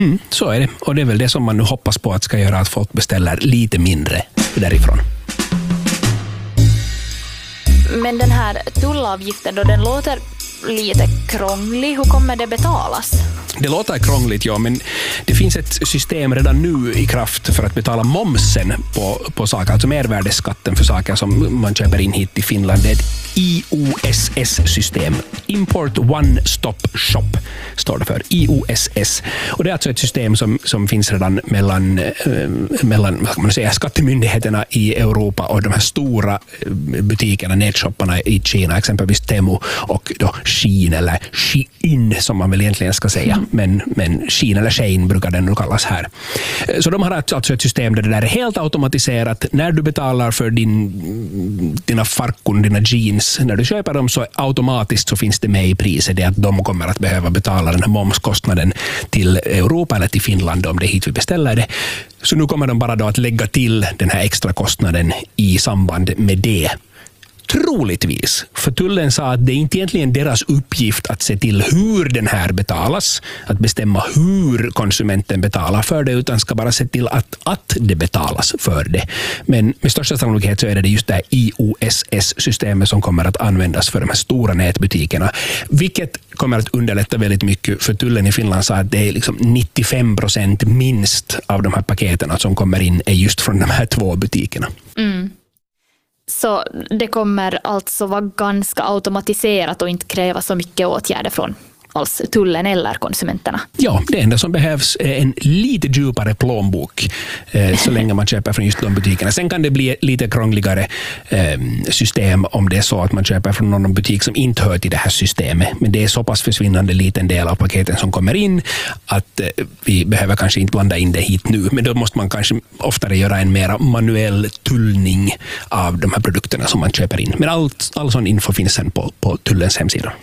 Så är det. Och det är väl det som man nu hoppas på att ska göra att folk beställer lite mindre därifrån. Men den här tullavgiften då, den låter lite krånglig. Hur kommer det betalas? Det låter krångligt, ja, men det finns ett system redan nu i kraft för att betala momsen på saker, alltså mervärdeskatten för saker som man köper in hit till Finland. Det är ett IOSS-system. Import One Stop Shop står det för. IOSS. Och det är alltså ett system som finns redan mellan vad kan man säga, skattemyndigheterna i Europa och de här stora butikerna, nätshopparna i Kina, exempelvis Temu och då Shein eller Shein som man väl egentligen ska säga. Men Shein eller Shein brukar den nu kallas här. Så de har alltså ett system där det där är helt automatiserat. När du betalar för dina farkon, dina jeans, när du köper dem så automatiskt så finns det med i priset det att de kommer att behöva betala den här momskostnaden till Europa eller till Finland om det är hit vi beställer det. Så nu kommer de bara då att lägga till den här extra kostnaden i samband med det. Troligtvis, för tullen sa att det är inte egentligen deras uppgift att se till hur den här betalas, att bestämma hur konsumenten betalar för det, utan ska bara se till att det betalas för det. Men med största sannolikhet så är det just det här IOSS-systemet som kommer att användas för de här stora nätbutikerna, vilket kommer att underlätta väldigt mycket, för tullen i Finland sa att det är liksom 95% minst av de här paketen som kommer in är just från de här två butikerna. Så det kommer alltså vara ganska automatiserat och inte kräva så mycket åtgärder från alls tullen eller konsumenterna. Ja, det enda som behövs är en lite djupare plånbok så länge man köper från just de butikerna. Sen kan det bli lite krångligare system om det är så att man köper från någon butik som inte hör till det här systemet. Men det är så pass försvinnande liten del av paketen som kommer in att vi behöver kanske inte blanda in det hit nu. Men då måste man kanske oftare göra en mer manuell tullning av de här produkterna som man köper in. Men all sån info finns sen på tullens hemsida.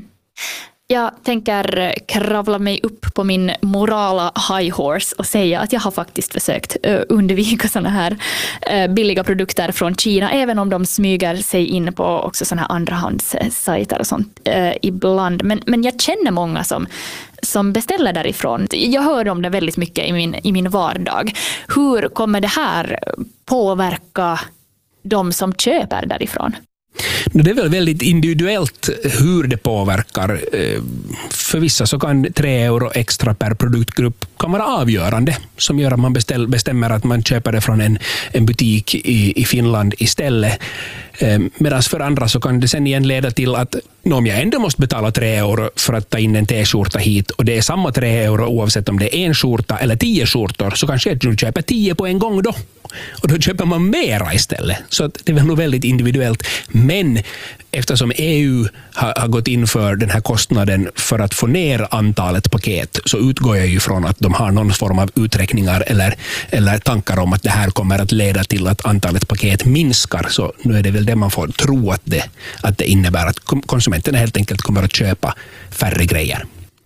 Jag tänker kravla mig upp på min morala high horse och säga att jag har faktiskt försökt undvika såna här billiga produkter från Kina, även om de smyger sig in på också såna här andrahandssajter och sånt ibland. Men jag känner många som beställer därifrån. Jag hör om det väldigt mycket i min vardag. Hur kommer det här påverka de som köper därifrån? Det är väl väldigt individuellt hur det påverkar. För vissa så kan 3 euro extra per produktgrupp kan vara avgörande, som gör att man bestämmer att man köper det från en butik i Finland istället. Medan för andra så kan det sen igen leda till att om jag ändå måste betala 3 euro för att ta in en t-skjorta hit och det är samma 3 euro oavsett om det är en skjorta eller 10 skjortor, så kanske jag köper 10 på en gång då. Och då köper man mera istället. Så att det är nog väldigt individuellt. Men eftersom EU har gått in för den här kostnaden för att få ner antalet paket, så utgår jag ju från att de har någon form av uträkningar eller tankar om att det här kommer att leda till att antalet paket minskar. Så nu är det väl det man får tro att det innebär, att konsumenterna helt enkelt kommer att köpa färre grejer.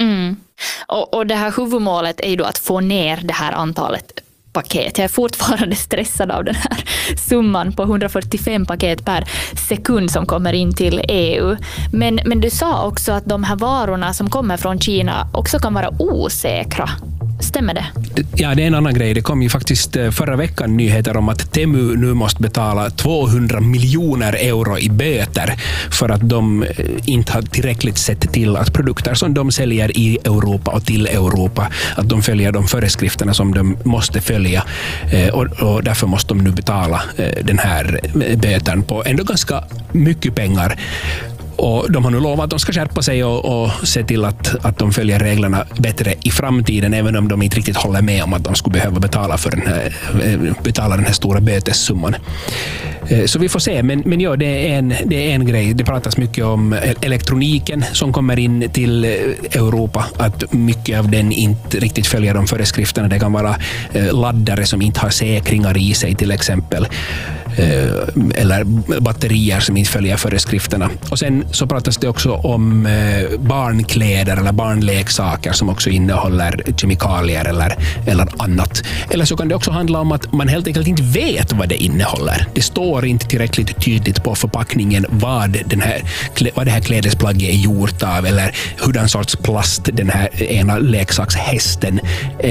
Och det här huvudmålet är ju då att få ner det här antalet paket. Jag är fortfarande stressad av den här summan på 145 paket per sekund som kommer in till EU. Men du sa också att de här varorna som kommer från Kina också kan vara osäkra. Stämmer det? Ja, det är en annan grej. Det kom ju faktiskt förra veckan nyheter om att Temu nu måste betala 200 miljoner euro i böter för att de inte har tillräckligt sett till att produkter som de säljer i Europa och till Europa, att de följer de föreskrifterna som de måste följa. Och därför måste de nu betala den här böten på ändå ganska mycket pengar. Och de har nu lovat att de ska skärpa sig och se till att de följer reglerna bättre i framtiden, även om de inte riktigt håller med om att de skulle behöva betala den här stora bötessumman. Så vi får se, men ja, det är en grej. Det pratas mycket om elektroniken som kommer in till Europa, att mycket av den inte riktigt följer de föreskrifterna. Det kan vara laddare som inte har säkringar i sig till exempel. eller batterier som inte följer föreskrifterna. Och sen så pratas det också om barnkläder eller barnleksaker som också innehåller kemikalier eller annat. Eller så kan det också handla om att man helt enkelt inte vet vad det innehåller. Det står inte tillräckligt tydligt på förpackningen vad det här klädesplagget är gjort av eller hurdan sorts plast den här ena leksakshästen